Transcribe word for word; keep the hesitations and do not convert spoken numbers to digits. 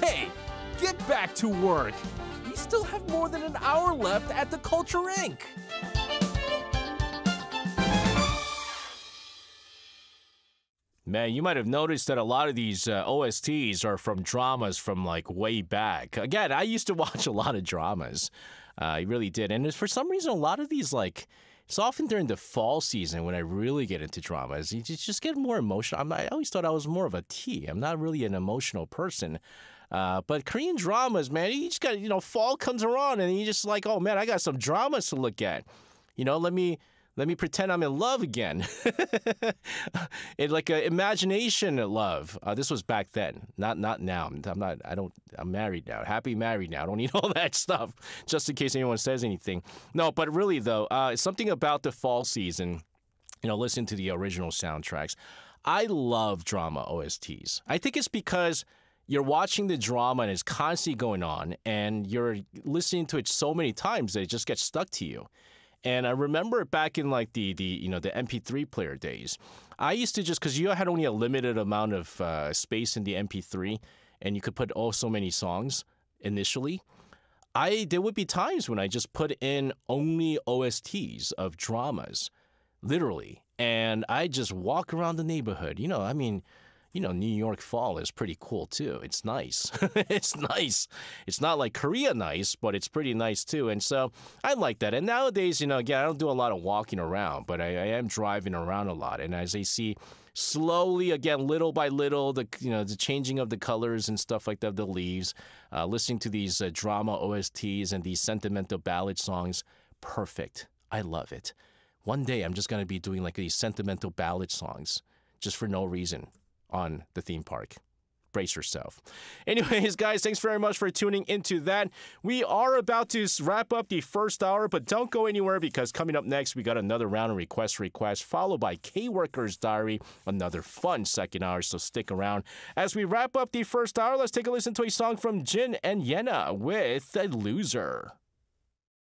Hey, get back to work. We still have more than an hour left at the Culture Incorporated. Man, you might have noticed that a lot of these uh, O S Ts are from dramas from like way back. Again, I used to watch a lot of dramas. Uh, I really did. And for some reason, a lot of these, like, it's often during the fall season when I really get into dramas. You just get more emotional. I'm, I always thought I was more of a T. I'm not really an emotional person. Uh, but Korean dramas, man, you just got, you know, fall comes around and you just like, oh, man, I got some dramas to look at. You know, let me... Let me pretend I'm in love again. It's like an imagination love. Uh, this was back then, not not now. I'm not. I don't. I'm married now. Happy married now. I don't need all that stuff. Just in case anyone says anything. No, but really though, uh, something about the fall season. You know, listen to the original soundtracks. I love drama O S Ts. I think it's because you're watching the drama and it's constantly going on, and you're listening to it so many times that it just gets stuck to you. And I remember back in like the, the you know the M P three player days, I used to just, because you had only a limited amount of uh, space in the M P three, and you could put oh so many songs initially. I there would be times when I just put in only O S Ts of dramas, literally, and I just walk around the neighborhood. You know, I mean. You know, New York fall is pretty cool, too. It's nice. It's nice. It's not like Korea nice, but it's pretty nice, too. And so I like that. And nowadays, you know, again, I don't do a lot of walking around, but I, I am driving around a lot. And as I see slowly, again, little by little, the you know, the changing of the colors and stuff like that, the leaves, uh, listening to these uh, drama O S Ts and these sentimental ballad songs, perfect. I love it. One day, I'm just going to be doing like these sentimental ballad songs just for no reason on the theme park. Brace yourself. Anyways, guys, thanks very much for tuning into that. We are about to wrap up the first hour, but don't go anywhere because coming up next, we got another round of request requests, followed by K-Worker's Diary, another fun second hour, so stick around. As we wrap up the first hour, let's take a listen to a song from Jin and Yena with A Loser.